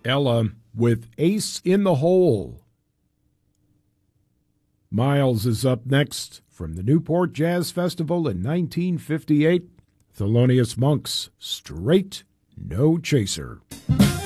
Ella with Ace in the Hole. Miles is up next from the Newport Jazz Festival in 1958. Thelonious Monk's Straight No Chaser.